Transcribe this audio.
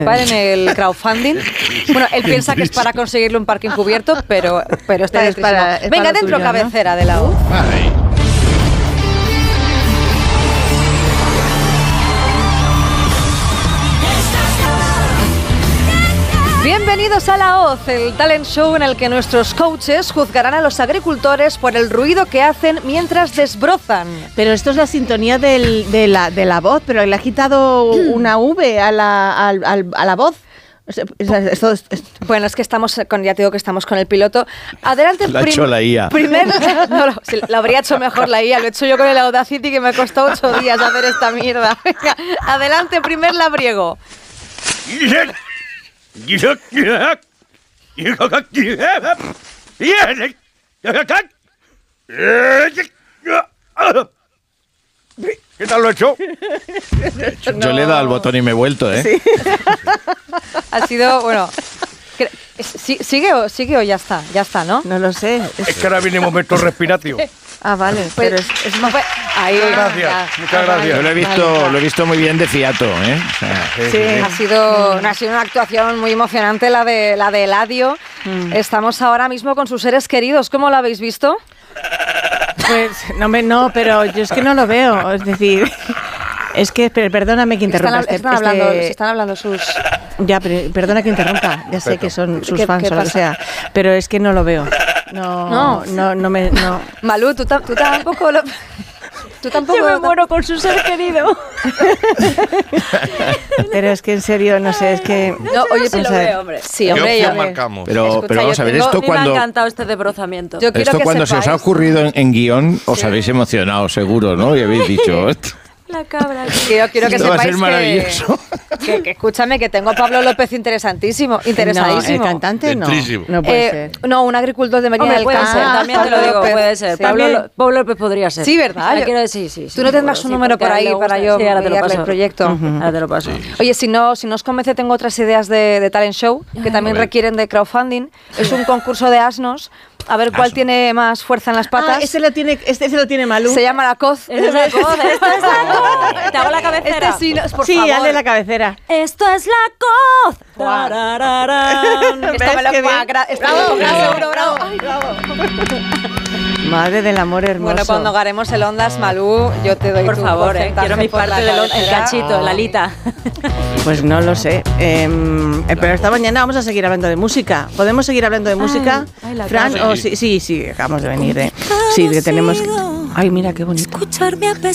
en el crowdfunding. Bueno, él piensa que es para conseguirle un parking cubierto, pero está es para venga, dentro tuyo, cabecera, ¿no? De la O. Ay. Bienvenidos a La Hoz, el talent show en el que nuestros coaches juzgarán a los agricultores por el ruido que hacen mientras desbrozan. Pero esto es la sintonía de la voz, pero le ha quitado una V a la voz. Bueno, es que ya te digo que estamos con el piloto. Adelante, Lo ha hecho la IA. Lo habría hecho mejor la IA. Lo he hecho yo con el Audacity, que me costó 8 días hacer esta mierda. Venga, adelante, primer labriego. ¿Qué tal lo he hecho? Yo le he dado al botón y me he vuelto, ¿eh? Sí. Ha sido, bueno... ¿Sigue o ya está? Ya está, ¿no? No lo sé. Es que ahora viene momento respiratorio. Ah, vale. Pues, pero es más... Ahí, Muchas gracias. Yo lo he visto muy bien de fiato, ¿eh? O sea, Ha sido una actuación muy emocionante la de Eladio. Estamos ahora mismo con sus seres queridos. ¿Cómo lo habéis visto? Pues no, pero yo es que no lo veo. Es decir, es que perdóname que interrumpa. Están hablando sus... Ya, pero perdona que interrumpa. Ya sé que son sus fans o lo que sea, pero es que no lo veo. No. Malú, tú tampoco lo... Tú tampoco. Yo me muero con su ser querido. Pero es que en serio, no sé, es que... No, oye, sí lo veo, hombre. Sí, hombre, ¿Qué ya opción marcamos? Pero vamos a ver, me esto cuando... me ha encantado este desbrozamiento. Esto cuando se os ha ocurrido en guión, os habéis emocionado, seguro, ¿no? Y habéis dicho... La cabra. Quiero que Esto va a sepáis ser maravilloso. que escúchame, que tengo a Pablo López interesadísimo. No, el cantante no. No puede ser. No, un agricultor de Medina Hombre, del puede Campo. ser, también te lo digo, López. puede ser. Sí. Pablo López podría ser. Sí, ¿verdad? Quiero decir, sí. Tú no tendrás un número por ahí para yo enviarle el proyecto. Ahora te lo paso. Oye, si no os convence, tengo otras ideas de talent show que también requieren de crowdfunding. Es un concurso de asnos. A ver cuál tiene más fuerza en las patas. Ese lo tiene Malú. Se llama la coz. Esta es la coz. Te hago la cabecera. Sí, por sí, favor. hazle la cabecera. Esto es la coz. Esto me lo bravo. Ay, bravo. Madre del amor hermoso. Bueno, cuando ganemos el Ondas, Malú, yo te doy Por tu favor, porcentaje quiero mi por parte la del el cabecera. cachito, la alita. Pues no lo sé. Pero esta mañana vamos a seguir hablando de música. ¿Podemos seguir hablando de música, la Fran? cabra. Sí, acabamos de venir. Sí, que tenemos... Ay, mira qué bonito. Escucharme a